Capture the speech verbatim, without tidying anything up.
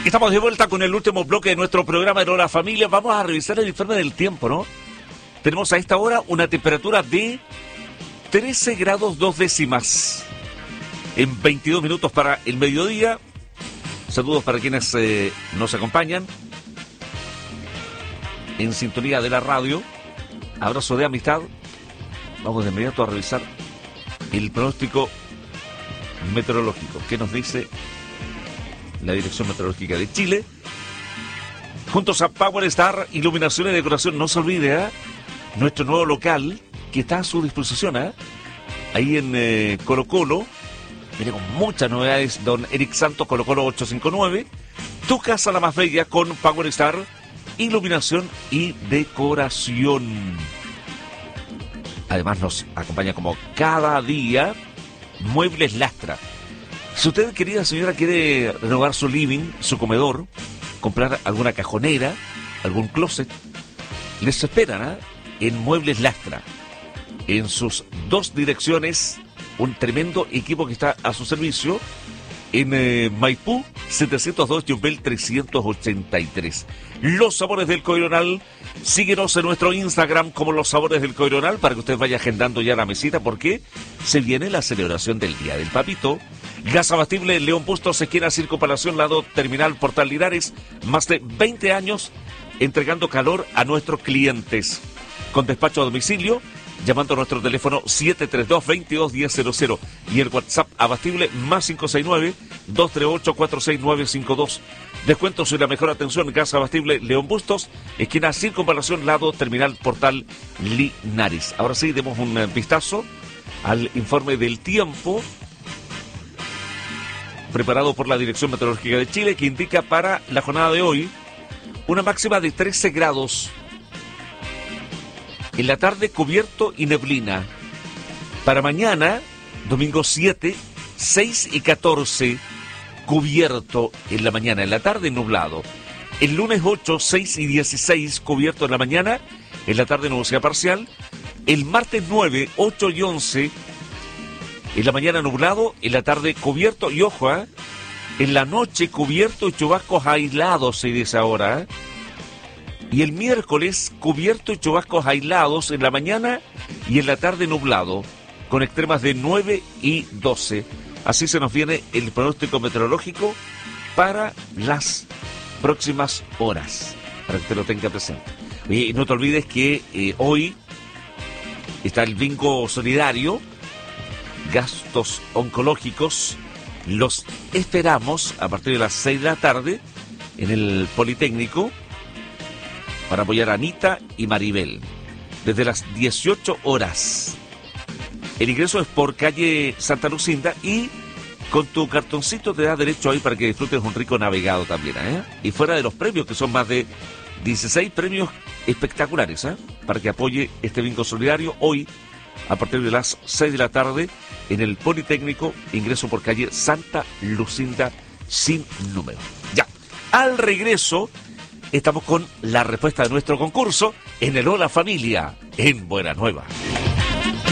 Estamos de vuelta con el último bloque de nuestro programa de Hola Familia. Vamos a revisar el informe del tiempo, ¿no? Tenemos a esta hora una temperatura de trece grados dos décimas en veintidós minutos para el mediodía. Saludos para quienes eh, nos acompañan en sintonía de la radio. Abrazo de amistad. Vamos de inmediato a revisar el pronóstico meteorológico. ¿Qué nos dice la Dirección Meteorológica de Chile? Juntos a Power Star, iluminación y decoración. No se olvide, ¿eh? Nuestro nuevo local que está a su disposición, ¿eh? Ahí en eh, Colo Colo. Viene con muchas novedades, don Eric Santos, Colo Colo ocho cinco nueve. Tu casa la más bella con Power Star, iluminación y decoración. Además nos acompaña como cada día Muebles Lastra. Si usted, querida señora, quiere renovar su living, su comedor, comprar alguna cajonera, algún closet, les esperan ¿eh? en Muebles Lastra. En sus dos direcciones, un tremendo equipo que está a su servicio en eh, Maipú setecientos dos y Umbel trescientos ochenta y tres. Los Sabores del Coironal. Síguenos en nuestro Instagram como Los Sabores del Coironal para que usted vaya agendando ya la mesita porque se viene la celebración del Día del Papito. Gas abastible León Bustos, esquina Circunvalación, lado Terminal Portal Linares. Más de veinte años entregando calor a nuestros clientes. Con despacho a domicilio, llamando a nuestro teléfono siete tres dos, veintidós diez cero cero y el WhatsApp abastible más cinco seis nueve, dos tres ocho, cuatro seis nueve cinco dos. Descuentos y la mejor atención, Gas abastible León Bustos, esquina Circunvalación, lado Terminal Portal Linares. Ahora sí, demos un vistazo al informe del tiempo preparado por la Dirección Meteorológica de Chile, que indica para la jornada de hoy una máxima de trece grados. En la tarde cubierto y neblina. Para mañana, domingo siete, seis y catorce, cubierto en la mañana. En la tarde nublado. El lunes ocho, seis y dieciséis, cubierto en la mañana. En la tarde nubosidad parcial. El martes nueve, ocho y once, en la mañana nublado. En la tarde cubierto y ojo, ¿eh? En la noche cubierto y chubascos aislados, se dice ahora, ¿eh? Y el miércoles, cubierto y chubascos aislados en la mañana y en la tarde nublado, con extremas de nueve y doce. Así se nos viene el pronóstico meteorológico para las próximas horas, para que usted lo tenga presente. Y no te olvides que eh, hoy está el bingo solidario, gastos oncológicos. Los esperamos a partir de las seis de la tarde en el Politécnico, para apoyar a Anita y Maribel, desde las dieciocho horas. El ingreso es por calle Santa Lucinda y con tu cartoncito te da derecho ahí para que disfrutes un rico navegado también, ¿eh? Y fuera de los premios, que son más de dieciséis premios espectaculares, ¿eh? Para que apoye este bingo solidario hoy a partir de las seis de la tarde en el Politécnico, ingreso por calle Santa Lucinda sin número. Ya, al regreso estamos con la respuesta de nuestro concurso en el Hola Familia en Buena Nueva.